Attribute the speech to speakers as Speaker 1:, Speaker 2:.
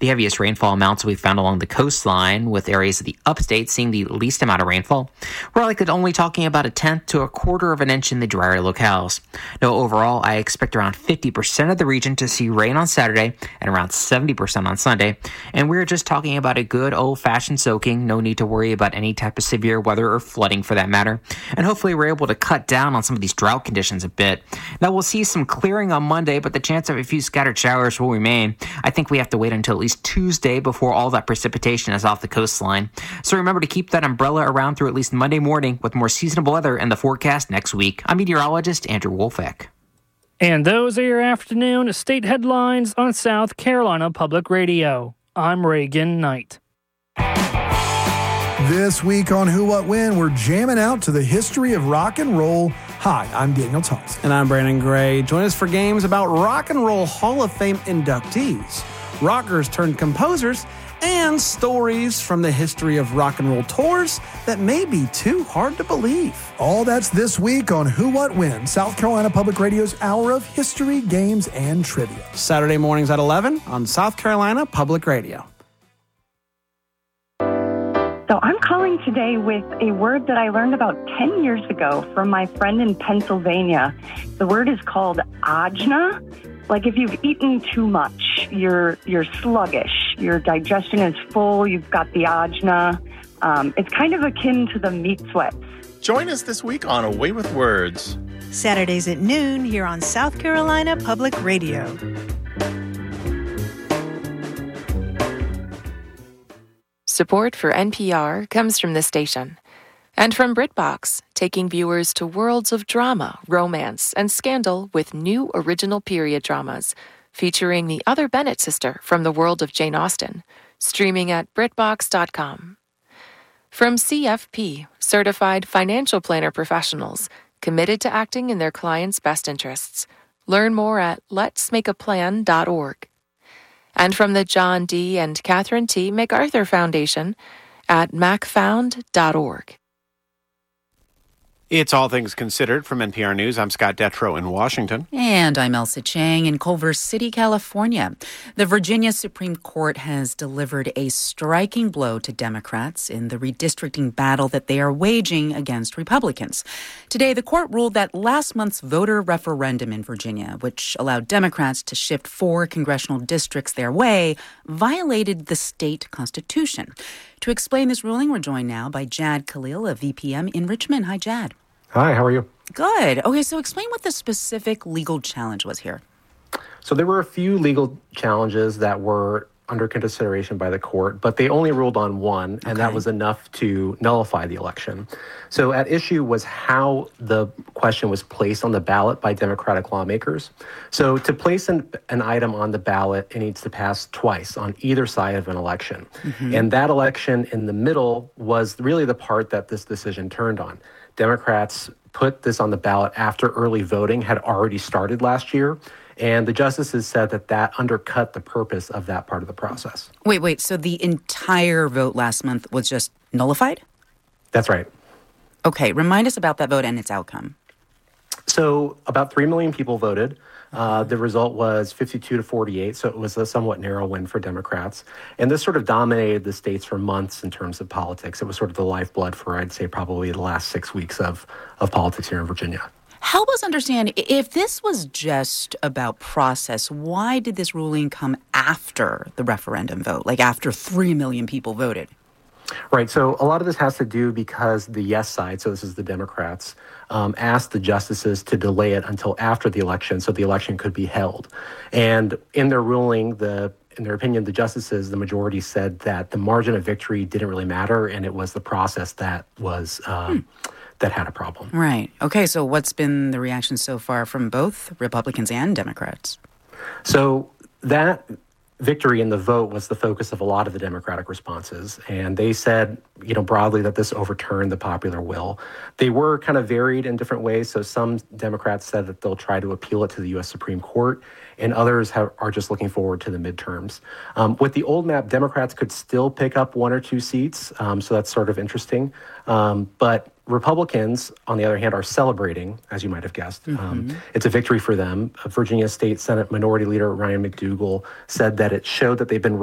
Speaker 1: The heaviest rainfall amounts we found along the coastline, with areas of the upstate seeing the least amount of rainfall. We're likely only talking about a tenth to a quarter of an inch in the drier locales. Now, overall, I expect around 50% of the region to see rain on Saturday and around 70% on Sunday. And we're just talking about a good old-fashioned soaking. No need to worry about any type of severe weather or flooding for that matter. And hopefully we're able to cut down on some of these drought conditions a bit. Now, we'll see some clearing on Monday, but the chance of a few scattered showers will remain. I think we have to wait until at least Tuesday before all that precipitation is off the coastline. So remember to keep that umbrella around through at least Monday morning with more seasonable weather in the forecast next week. I'm meteorologist Andrew Wolfeck.
Speaker 2: And those are your afternoon state headlines on South Carolina Public Radio. I'm Reagan Knight.
Speaker 3: This week on Who, What, When, we're jamming out to the history of rock and roll. Hi, I'm Daniel Thompson.
Speaker 4: And I'm Brandon Gray. Join us for games about Rock and Roll Hall of Fame inductees, rockers turned composers, and stories from the history of rock and roll tours that may be too hard to believe.
Speaker 3: All that's this week on Who, What, When, South Carolina Public Radio's hour of history, games, and trivia.
Speaker 4: Saturday mornings at 11 on South Carolina Public Radio.
Speaker 5: So I'm calling today with a word that I learned about 10 years ago from my friend in Pennsylvania. The word is called ajna. Like if you've eaten too much, you're sluggish, your digestion is full, you've got the ajna. It's kind of akin to the meat sweats.
Speaker 6: Join us this week on Away with Words.
Speaker 7: Saturdays at noon here on South Carolina Public Radio.
Speaker 8: Support for NPR comes from this station and from BritBox, taking viewers to worlds of drama, romance, and scandal with new original period dramas featuring the other Bennett sister from the world of Jane Austen, streaming at BritBox.com. From CFP, certified financial planner professionals committed to acting in their clients' best interests. Learn more at letsmakeaplan.org. And from the John D. and Catherine T. MacArthur Foundation at macfound.org.
Speaker 9: It's All Things Considered from NPR News. I'm Scott Detrow in Washington.
Speaker 10: And I'm Elsa Chang in Culver City, California. The Virginia Supreme Court has delivered a striking blow to Democrats in the redistricting battle that they are waging against Republicans. Today, the court ruled that last month's voter referendum in Virginia, which allowed Democrats to shift 4 congressional districts their way, violated the state constitution. To explain this ruling, we're joined now by Jad Khalil of VPM in Richmond. Hi, Jad.
Speaker 11: Hi, how are you?
Speaker 10: Good. Okay, so explain what the specific legal challenge was here.
Speaker 11: So there were a few legal challenges that were under consideration by the court, but they only ruled on one, and that was enough to nullify the election. So at issue was how the question was placed on the ballot by Democratic lawmakers. So to place an item on the ballot, it needs to pass twice on either side of an election. And that election in the middle was really the part that this decision turned on. Democrats put this on the ballot after early voting had already started last year. And the justices said that undercut the purpose of that part of the process.
Speaker 10: Wait. So the entire vote last month was just nullified?
Speaker 11: That's right.
Speaker 10: Okay. Remind us about that vote and its outcome.
Speaker 11: So about 3 million people voted. The result was 52-48, so it was a somewhat narrow win for Democrats. And this sort of dominated the states for months in terms of politics. It was sort of the lifeblood for, I'd say, probably the last 6 weeks of politics here in Virginia.
Speaker 10: Help us understand, if this was just about process, why did this ruling come after the referendum vote, like after 3 million people voted?
Speaker 11: Right. So a lot of this has to do because the yes side, so this is the Democrats, asked the justices to delay it until after the election so the election could be held. And in their ruling, in their opinion, the justices, the majority said that the margin of victory didn't really matter, and it was the process that was that had a problem.
Speaker 10: Right. Okay, so what's been the reaction so far from both Republicans and Democrats?
Speaker 11: So that victory in the vote was the focus of a lot of the Democratic responses. And they said, broadly that this overturned the popular will. They were kind of varied in different ways. So some Democrats said that they'll try to appeal it to the U.S. Supreme Court, and others are just looking forward to the midterms. With the old map, Democrats could still pick up 1 or 2 seats. So that's sort of interesting. But Republicans, on the other hand, are celebrating, as you might have guessed. It's a victory for them. Virginia State Senate Minority Leader Ryan McDougal said that it showed that they've been